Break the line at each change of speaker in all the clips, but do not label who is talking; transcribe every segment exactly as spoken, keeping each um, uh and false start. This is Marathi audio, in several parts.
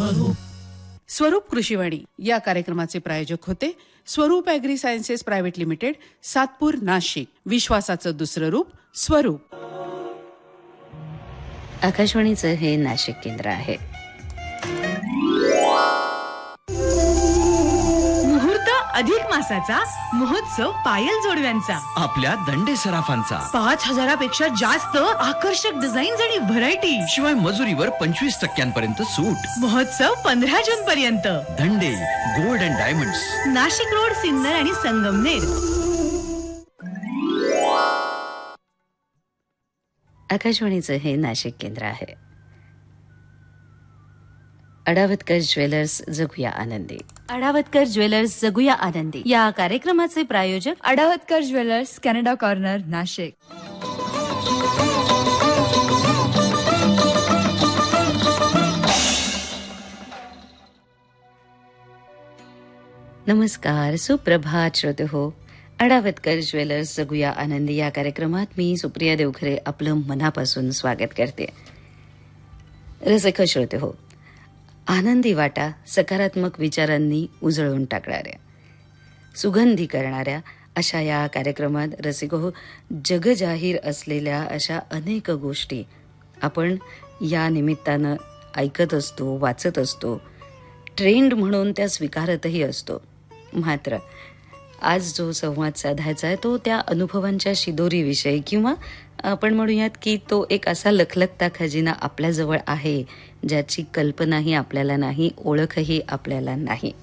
स्वरूप कृषीवाणी या कार्यक्रमाचे प्रायोजक होते स्वरूप agree sciences private limited, Satpur, Nashik. विश्वासाचं दुसरं रूप स्वरूप.
आकाशवाणीचं हे नाशिक केंद्र आहे.
मुहूर्त अधिक मासाचा महोत्सव पायल जोडव्यांचा,
आपल्या दंडे सराफांचा,
पाच हजारापेक्षा जास्त आकर्षक डिझाईन्स आणि व्हरायटी,
शिवाय मजुरीवर पंचवीस टक्क्यांपर्यंत सूट.
महोत्सव पंधरा जून पर्यंत.
दंडे gold and diamonds,
Nashik road, Sinnar आणि संगमनेर.
आकाशवाणीचं हे नाशिक केंद्र आहे. अडावतकर ज्वेलर्स, जगूया आनंदी. अडावतकर ज्वेलर्स, जगूया आनंदी या कार्यक्रमाचे प्रायोजक
अडावतकर ज्वेलर्स, कॅनडा कॉर्नर, नाशिक.
नमस्कार, सुप्रभात श्रोते हो. अडावतकर ज्वेलर्स, जगूया आनंदी या कार्यक्रमात मी सुप्रिया देवखरे आपलं मनापासून स्वागत करते. रसिक श्रोते हो, आनंदी वाटा सकारात्मक विचारांनी उजळून टाकणाऱ्या, सुगंधी करणाऱ्या अशा या कार्यक्रमात रसिक हो, जगजाहीर असलेल्या अशा अनेक गोष्टी आपण या निमित्तानं ऐकत असतो, वाचत असतो, ट्रेंड म्हणून त्या स्वीकारतही असतो. मात्र आज जो संवाद साधायचा आहे तो त्या अनुभवांच्या शिदोरीविषयी, किंवा आपण म्हणूयात की तो एक असा लखलखता खजिना आपल्याजवळ आहे ज्याची कल्पनाही आपल्याला नाही, ओळखही आपल्याला नाही.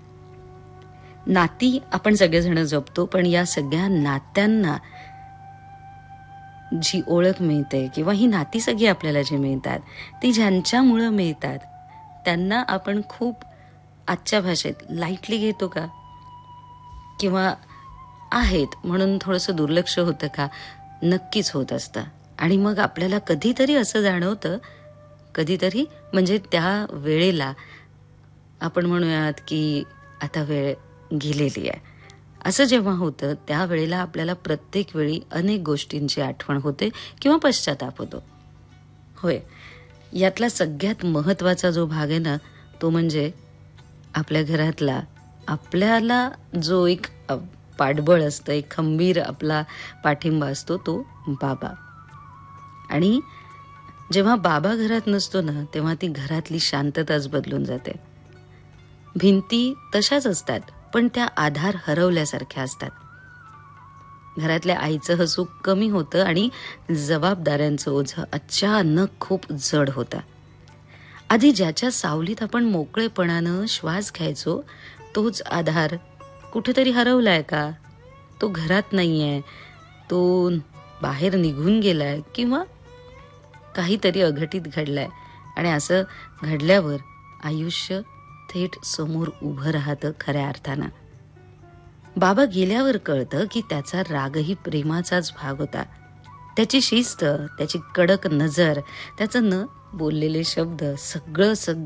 नाती आपण सगळेजण जपतो, पण या सगळ्या नात्यांना जी ओळख मिळते किंवा ही नाती सगळी आपल्याला जी मिळतात ती ज्यांच्यामुळं मिळतात त्यांना आपण खूप आजच्या भाषेत लाईटली घेतो का, किंवा आहेत म्हणून थोडंसं दुर्लक्ष होतं का? नक्कीच होत असतं. आणि मग आपल्याला कधीतरी असं जाणवतं, कधीतरी म्हणजे त्या वेळेला आपण म्हणूयात की आता वेळ गेलेली आहे असं जेव्हा होतं त्यावेळेला आपल्याला प्रत्येक वेळी अनेक गोष्टींची आठवण होते किंवा पश्चाताप होतो. होय, यातला सगळ्यात महत्त्वाचा जो भाग आहे ना तो म्हणजे आपल्या घरातला आपल्याला जो एक पाठबळ असतं, एक खंबीर आपला पाठिंबा असतो तो बाबा. आणि जेव्हा बाबा घरात नसतो ना तेव्हा ती घरातली शांतताच बदलून जाते. भिंती तशाच असतात पण त्या आधार हरवल्यासारख्या असतात. घरातल्या आईचं हसू कमी होतं आणि जबाबदाऱ्यांचं ओझं अचानक खूप जड होतं. आधी ज्याच्या सावलीत आपण मोकळेपणानं श्वास घ्यायचो तोच आधार कुठेतरी हरवलाय का? तो घरात नाहीये, तो बाहेर निघून गेलाय किंवा काहीतरी अघटित घडलाय. आणि असं घडल्यावर आयुष्य थेट समोर उभं राहतं खऱ्या अर्थानं. बाबा गेल्यावर कळतं की त्याचा रागही प्रेमाचाच भाग होता. त्याची शिस्त, त्याची कडक नजर, त्याचं न बोललेले शब्द, सगळं सगळं